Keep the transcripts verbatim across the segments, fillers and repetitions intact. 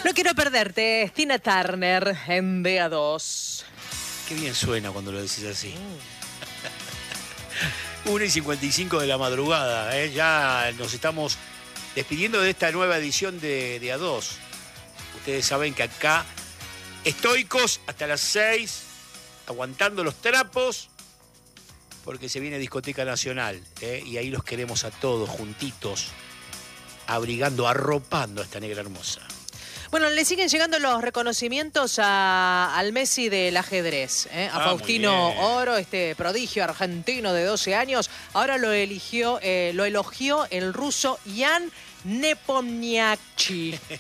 No quiero perderte, Tina Turner en D A dos. Qué bien suena cuando lo decís así. Mm. una y cincuenta y cinco de la madrugada, ¿eh? Ya nos estamos despidiendo de esta nueva edición de D A dos. Ustedes saben que acá, estoicos hasta las seis, aguantando los trapos, porque se viene Discoteca Nacional, ¿eh? Y ahí los queremos a todos juntitos, abrigando, arropando a esta negra hermosa. Bueno, le siguen llegando los reconocimientos a, al Messi del ajedrez, ¿eh? A ah, Faustino Oro, este prodigio argentino de doce años. Ahora lo eligió, eh, lo elogió el ruso Jan Nepomniachtchi.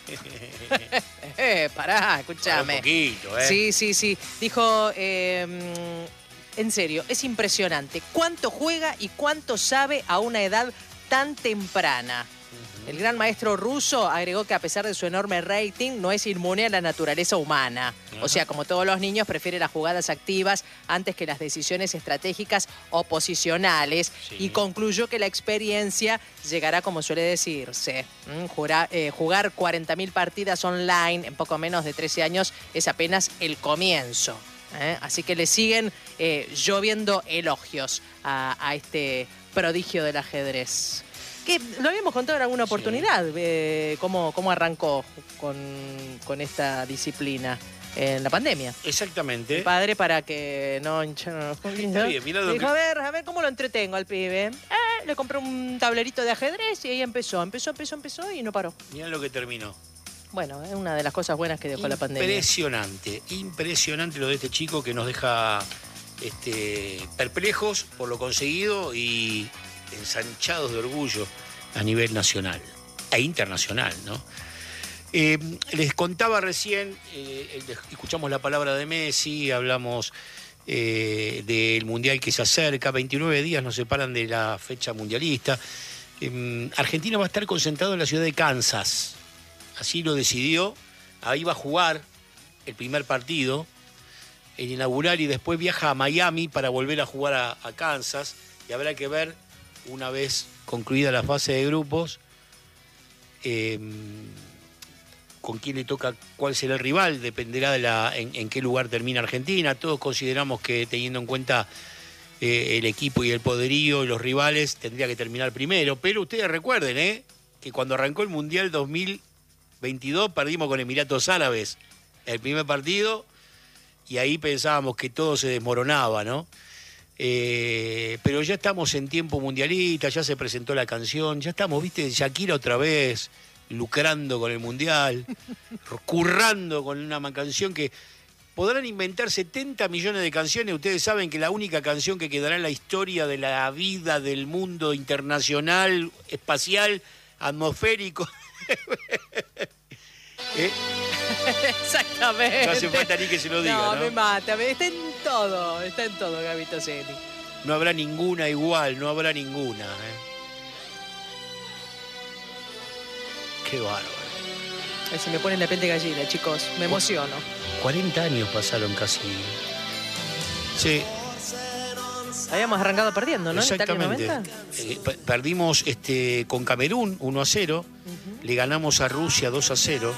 eh, pará, escúchame. Un poquito, ¿eh? Sí, sí, sí. Dijo, eh, en serio, es impresionante cuánto juega y cuánto sabe a una edad tan temprana. El gran maestro ruso agregó que a pesar de su enorme rating, no es inmune a la naturaleza humana. Uh-huh. O sea, como todos los niños, prefiere las jugadas activas antes que las decisiones estratégicas o posicionales. Sí. Y concluyó que la experiencia llegará, como suele decirse. ¿Mm? Jura, eh, jugar cuarenta mil partidas online en poco menos de trece años es apenas el comienzo. ¿eh? Así que le siguen eh, lloviendo elogios a, a este prodigio del ajedrez. Que lo habíamos contado en alguna oportunidad, sí. eh, cómo, cómo arrancó con, con esta disciplina en la pandemia. Exactamente. El padre, para que no... no Está bien, mirá lo dijo, que... a ver, a ver, ¿cómo lo entretengo al pibe? Eh, le compré un tablerito de ajedrez y ahí empezó, empezó, empezó, empezó y no paró. Mirá lo que terminó. Bueno, es una de las cosas buenas que dejó la pandemia. Impresionante, impresionante lo de este chico que nos deja este, perplejos por lo conseguido y... ensanchados de orgullo a nivel nacional e internacional, ¿no? Eh, les contaba recién, eh, escuchamos la palabra de Messi, hablamos eh, del Mundial que se acerca, veintinueve días nos separan de la fecha mundialista. Eh, Argentina va a estar concentrado en la ciudad de Kansas, así lo decidió, ahí va a jugar el primer partido, el inaugural, y después viaja a Miami para volver a jugar a, a Kansas, y habrá que ver, una vez concluida la fase de grupos, eh, con quién le toca, cuál será el rival, dependerá de la, en, en qué lugar termina Argentina. Todos consideramos que, teniendo en cuenta eh, el equipo y el poderío y los rivales, tendría que terminar primero. Pero ustedes recuerden eh, que cuando arrancó el Mundial dos mil veintidós perdimos con Emiratos Árabes el primer partido y ahí pensábamos que todo se desmoronaba, ¿no? Eh, pero ya estamos en tiempo mundialista, ya se presentó la canción, ya estamos, viste, Shakira otra vez, lucrando con el Mundial, currando con una canción que podrán inventar setenta millones de canciones. Ustedes saben que la única canción que quedará en la historia de la vida del mundo internacional, espacial, atmosférico. ¿Eh? Exactamente. No hace falta ni que se lo diga, ¿no? No, me mata. Está en todo, está en todo, Gabito Celi. No habrá ninguna igual, no habrá ninguna. ¿eh? Qué bárbaro. Ay, se me pone la piel de gallina, chicos. Me emociono. cuarenta años pasaron casi. Sí. Habíamos arrancado perdiendo, ¿no? Exactamente. En Italia noventa. Eh, perdimos este, con Camerún uno a cero. Uh-huh. Le ganamos a Rusia dos a cero.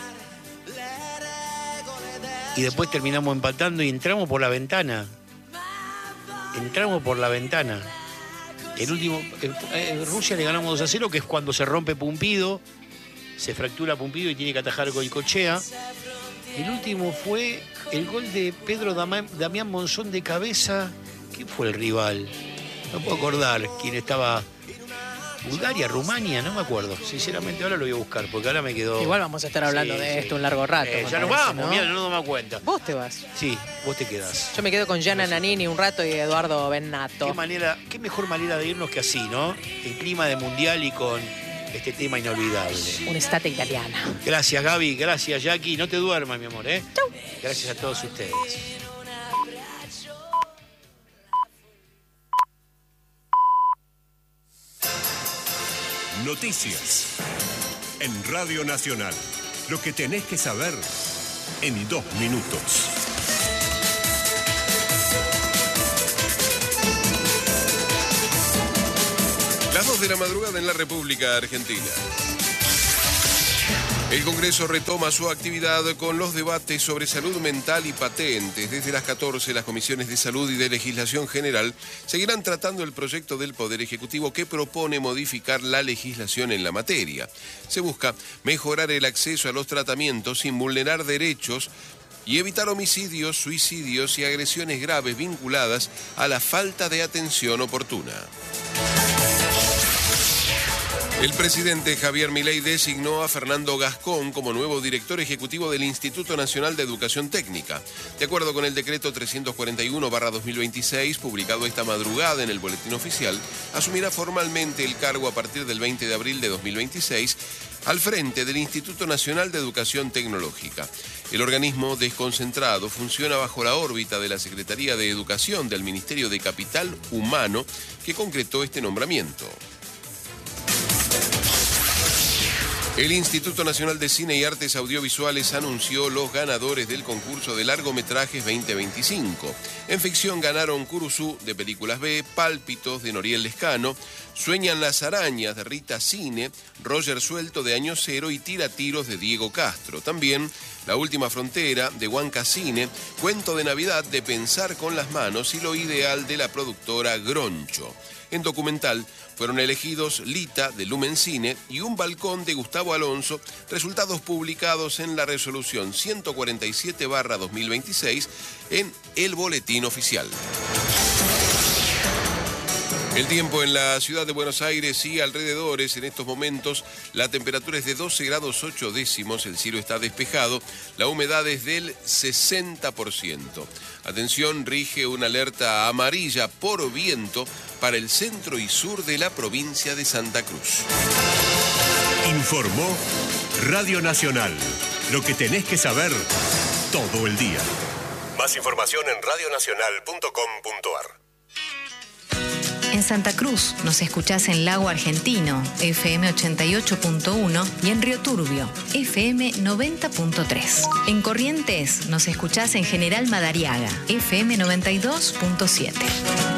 Y después terminamos empatando y entramos por la ventana. Entramos por la ventana. El último, eh, eh, Rusia le ganamos dos a cero, que es cuando se rompe Pumpido, se fractura Pumpido y tiene que atajar Goicoechea. El último fue el gol de Pedro Damián, Damián Monzón de cabeza. ¿Quién fue el rival? No puedo acordar quién estaba. Bulgaria, Rumania, no me acuerdo. Sinceramente ahora lo voy a buscar, porque ahora me quedó... Igual vamos a estar hablando sí, de esto sí. un largo rato. Eh, ya nos parece, vamos, ¿no? Mira, no me doy cuenta. ¿Vos te vas? Sí, vos te quedás. Yo me quedo con Gianna Nannini un rato y Eduardo Bennato. Qué manera, qué mejor manera de irnos que así, ¿no? En clima de mundial y con este tema inolvidable. Un'estate italiana. Gracias, Gaby, gracias, Jackie. No te duermas, mi amor, ¿eh? Chau. Gracias a todos ustedes. Noticias en Radio Nacional. Lo que tenés que saber en dos minutos. Las dos de la madrugada en la República Argentina. El Congreso retoma su actividad con los debates sobre salud mental y patentes. Desde las catorce, las comisiones de salud y de legislación general seguirán tratando el proyecto del Poder Ejecutivo que propone modificar la legislación en la materia. Se busca mejorar el acceso a los tratamientos sin vulnerar derechos y evitar homicidios, suicidios y agresiones graves vinculadas a la falta de atención oportuna. El presidente Javier Milei designó a Fernando Gascón como nuevo director ejecutivo del Instituto Nacional de Educación Técnica. De acuerdo con el decreto trescientos cuarenta y uno barra dos mil veintiséis, publicado esta madrugada en el Boletín Oficial, asumirá formalmente el cargo a partir del veinte de abril de dos mil veintiséis al frente del Instituto Nacional de Educación Tecnológica. El organismo desconcentrado funciona bajo la órbita de la Secretaría de Educación del Ministerio de Capital Humano, que concretó este nombramiento. El Instituto Nacional de Cine y Artes Audiovisuales anunció los ganadores del concurso de largometrajes veinte veinticinco. En ficción ganaron Curuzú, de Películas B, Pálpitos, de Noriel Lescano, Sueñan las arañas, de Rita Cine, Roger Suelto, de Año Cero y Tira Tiros, de Diego Castro. También La Última Frontera, de Huanca Cine, Cuento de Navidad, de Pensar con las Manos y Lo Ideal, de la productora Groncho. En documental fueron elegidos Lita, de Lumen Cine, y Un Balcón, de Gustavo Alonso, resultados publicados en la resolución ciento cuarenta y siete barra dos mil veintiséis en el Boletín Oficial. El tiempo en la ciudad de Buenos Aires y alrededores. En estos momentos la temperatura es de doce grados ocho décimos, el cielo está despejado, la humedad es del sesenta por ciento. Atención, rige una alerta amarilla por viento para el centro y sur de la provincia de Santa Cruz. Informó Radio Nacional. Lo que tenés que saber todo el día. Más información en radio nacional punto com punto a r. En Santa Cruz nos escuchás en Lago Argentino, F M ochenta y ocho punto uno, y en Río Turbio, F M noventa punto tres. En Corrientes nos escuchás en General Madariaga, F M noventa y dos punto siete.